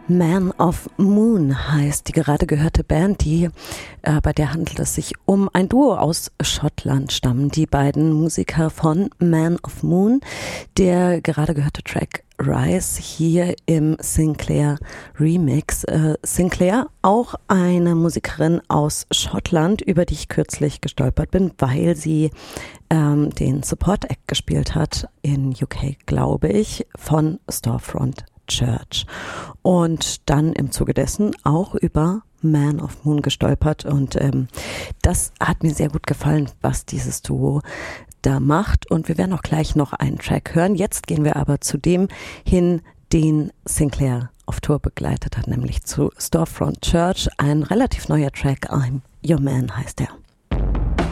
Man of Moon heißt die gerade gehörte Band, bei der handelt es sich um ein Duo aus Schottland stammen. Die beiden Musiker von Man of Moon. Der gerade gehörte Track Rise hier im Sinclair Remix. Sinclair, auch eine Musikerin aus Schottland, über die ich kürzlich gestolpert bin, weil sie den Support Act gespielt hat in UK, glaube ich, von Storefront Church und dann im Zuge dessen auch über Man of Moon gestolpert und das hat mir sehr gut gefallen, was dieses Duo da macht, und wir werden auch gleich noch einen Track hören. Jetzt gehen wir aber zu dem hin, den Sinclair auf Tour begleitet hat, nämlich zu Storefront Church. Ein relativ neuer Track, I'm Your Man heißt der.